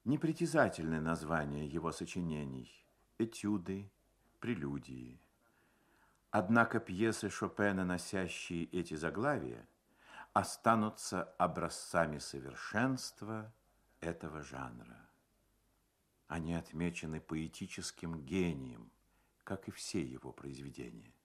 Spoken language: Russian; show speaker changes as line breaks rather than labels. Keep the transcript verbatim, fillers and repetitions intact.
Непритязательны названия его сочинений, этюды, прелюдии. Однако пьесы Шопена, носящие эти заглавия, останутся образцами совершенства этого жанра. Они отмечены поэтическим гением, как и все его произведения.